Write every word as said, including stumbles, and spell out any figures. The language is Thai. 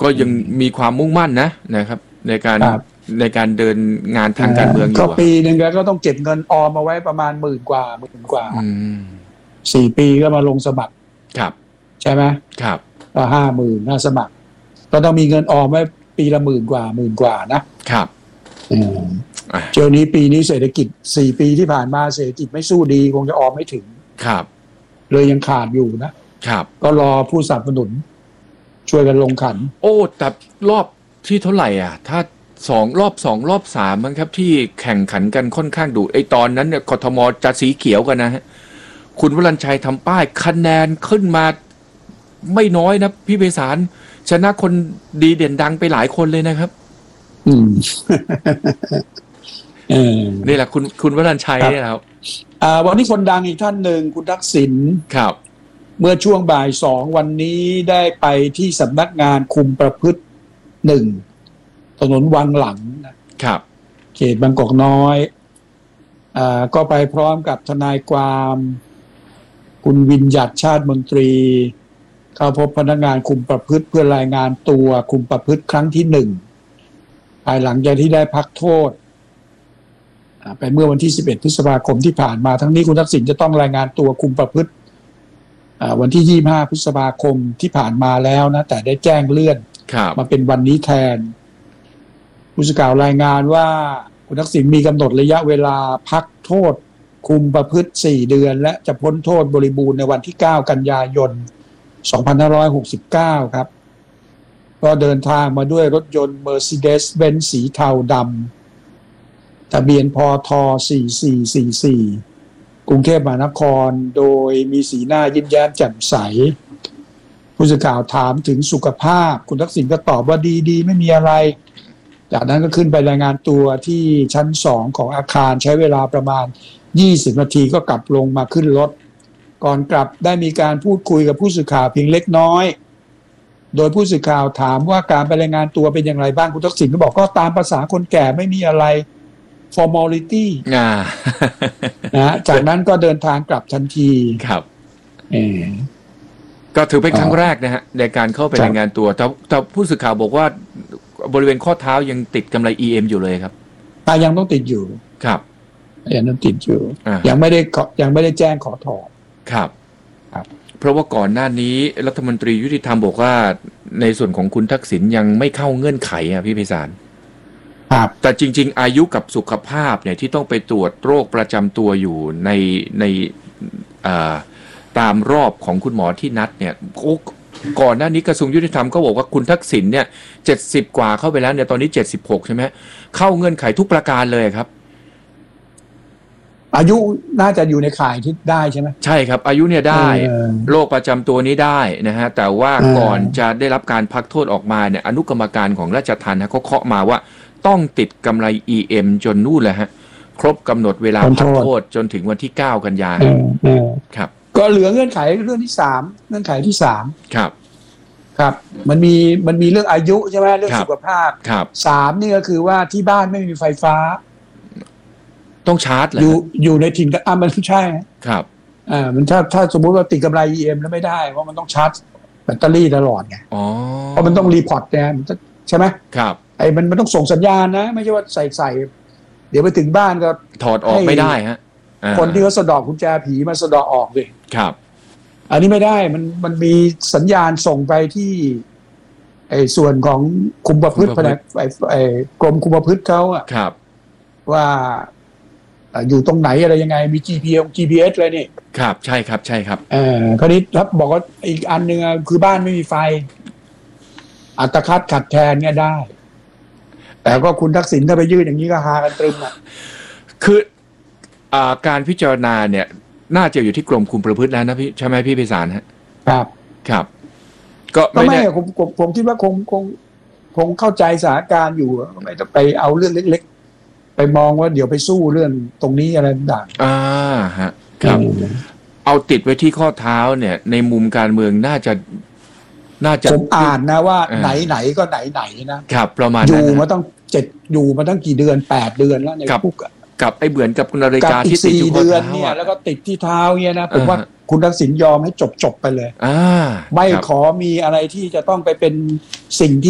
ก็ยังมีความมุ่งมั่นนะนะครับในการในการเดินงานทางการเมืองอยู่ก็ปีหนึ่งก็ต้องเก็บเงินออมมาไว้ประมาณหมื่นกว่าหมื่นกว่าสี่ปีก็มาลงสมัครครับใช่ไหมครับก็ห้าหมื่นน่าสมัครก็ต้องมีเงินออมไว้ปีละหมื่นกว่าหมื่นกว่านะครับเจ้านี้ปีนี้เศรษฐกิจสี่ปีที่ผ่านมาเศรษฐกิจไม่สู้ดีคงจะออมไม่ถึงครับเลยยังขาดอยู่นะครับก็รอผู้สนับสนุนช่วยกันลงขันโอ้แต่รอบที่เท่าไหร่อ่ะถ้าสองรอบสองรอบสามมั้งครับที่แข่งขันกันค่อนข้างดุไอ้ตอนนั้นเนี่ยกทมจะสีเขียวกันนะฮะคุณวรัญชัยทำป้ายคะแนนขึ้นมาไม่น้อยนะพี่ไพศาลชนะคนดีเด่นดังไปหลายคนเลยนะครับอืมนี่แหละคุณคุณวรัญชัยเนี่ยครับอ่าวันนี้คนดังอีกท่านหนึ่งคุณทักษิณครับเมื่อช่วงบ่ายสองวันนี้ได้ไปที่สำนักงานคุมประพฤติหนึ่งถนนวังหลังครับเขตบางกอกน้อยอ่าก็ไปพร้อมกับทนายความคุณวิญญัติชาติมนตรีเข้าพบพนักงานคุมประพฤติเพื่อรายงานตัวคุมประพฤติครั้งที่หนึ่งภายหลังจากที่ได้พักโทษไปเมื่อวันที่สิบเอ็ดพฤษภาคมที่ผ่านมาทั้งนี้คุณทักษิณจะต้องรายงานตัวคุมประพฤติวันที่ยี่สิบห้าพฤษภาคมที่ผ่านมาแล้วนะแต่ได้แจ้งเลื่อนมาเป็นวันนี้แทนผู้สื่อข่าวรายงานว่าคุณทักษิณมีกำหนดระยะเวลาพักโทษคุมประพฤติสี่เดือนและจะพ้นโทษบริบูรณ์ในวันที่เก้ากันยายนสองพันห้าร้อยหกสิบเก้าครับก็เดินทางมาด้วยรถยนต์ Mercedes-Benz สีเทาดำทะเบียนพทสี่สี่สี่สี่กรุงเทพมหานครโดยมีสีหน้ายิ้มแย้มแจ่มใสผู้สื่อข่าวถามถึงสุขภาพคุณทักษิณก็ตอบว่าดีๆไม่มีอะไรจากนั้นก็ขึ้นไปรายงานตัวที่ชั้นสองของอาคารใช้เวลาประมาณยี่สิบนาทีก็กลับลงมาขึ้นรถก่อนกลับได้มีการพูดคุยกับผู้สื่อข่าวเพียงเล็กน้อยโดยผู้สื่อข่าวถามว่าการไปรายงานตัวเป็นอย่างไรบ้างคุณทักษิณก็บอกก็ตามภาษาคนแก่ไม่มีอะไร formality อ่านะจากนั้นก็เดินทางกลับทันทีครับเออก็ถือเป็นครั้งแรกนะฮะในการเข้าไปรายงานตัวแต่แต่ผู้สื่อข่าวบอกว่าบริเวณข้อเท้ายังติดกำไร อี เอ็ม อยู่เลยครับอ่ายังต้องติดอยู่ครับยังต้องติดอยู่ยังไม่ได้ยังไม่ได้แจ้งขอถอนครับครับเพราะว่าก่อนหน้านี้รัฐมนตรียุติธรรมบอกว่าในส่วนของคุณทักษิณยังไม่เข้าเงื่อนไขอ่ะพี่ไพศาลครับแต่จริงๆอายุกับสุขภาพเนี่ยที่ต้องไปตรวจโรคประจำตัวอยู่ในในอ่าตามรอบของคุณหมอที่นัดเนี่ยก่อนหน้านี้กระทรวงยุติธรรมก็บอกว่าคุณทักษิณเนี่ยเจ็ดสิบกว่าเข้าไปแล้วเนี่ยตอนนี้เจ็ดสิบหกใช่ไหมเข้าเงื่อนไขทุกประการเลยครับอายุน่าจะอยู่ในข่ายที่ได้ใช่ไหมใช่ครับอายุเนี่ยได้โรคประจำตัวนี้ได้นะฮะแต่ว่าก่อนจะได้รับการพักโทษออกมาเนี่ยอนุกรรมการของราชทัณฑ์เขาเคาะมาว่าต้องติดกำไร อี เอ็ม จนนู่นแหละฮะครบกำหนดเวลาพักโทษจนถึงวันที่เก้ากันยายนครับก็เหลือเงื่อนไขเรื่องที่สามเงื่อนไขที่สามครับครับมันมีมันมีเรื่องอายุใช่ไหมเรื่องสุขภาพครับสามนี่ก็คือว่าที่บ้านไม่มีไฟฟ้าต้องชาร์จเหรออยู่อยู่ในถิ่นอ่ะมันใช่ครับอ่ามันถ้าถ้าสมมุติว่าติดกำไร อี เอ็ม แล้วไม่ได้เพราะมันต้องชาร์จแบตเตอรี่ตลอดไงอ๋อเพราะมันต้องรีพอร์ตเนี่ยใช่ไหมครับไอ้มันมันต้องส่งสัญญาณนะไม่ใช่ว่าใส่ใส่เดี๋ยวไปถึงบ้านก็ถอดออกไม่ได้ฮะคนที่เขาสะดอกกุญแจผีมาสะดอกออกเลยครับอันนี้ไม่ได้มันมันมีสัญญาณส่งไปที่ไอ้ส่วนของคุมประพฤติแผนกไอ้ไอ้กรมคุมประพฤติเขาอะครับว่าอยู่ตรงไหนอะไรยังไงมี จี พี เอส จี พี เอส อะไรนี่ครับใช่ครับใช่ครับเออคราวนี้ถ้าบอกว่าอีกอันนึงคือบ้านไม่มีไฟอัตคัดขัดแทนเนี่ยได้แต่ก็คุณทักษิณถ้าไปยื่นอย่างนี้ก็หากันตรึมอ่ะคืออ่าการพิจารณาเนี่ยน่าจะอยู่ที่กรมคุมประพฤติแล้วนะพี่ใช่ไหมพี่ไพศาลฮะครับครับก็ไม่ไม่ผมผมผมคิดว่าคงคงคงเข้าใจสถานการณ์อยู่ไม่ต้องไปเอาเรื่องเล็กๆไปมองว่าเดี๋ยวไปสู้เรื่องตรงนี้อะไรต่างอ่าฮะครับเอาติดไว้ที่ข้อเท้าเนี่ยในมุมการเมืองน่าจะน่าจะผมอ่านนะว่าไหนไหนก็ไหนไหนนะครับประมาณอยู่มาต้องเจ็ดอยู่มาตั้งกี่เดือนแปดเดือนแล้วในคุกกับไอ้เหมือนกับคุณนาฬิกาที่ติดอยู่ที่เท้าเนี่ยแล้วก็ติดที่เท้าเนี่ยนะผมว่าคุณทักษิณยอมให้จบจบไปเลยอ่าไม่ขอมีอะไรที่จะต้องไปเป็นสิ่งที่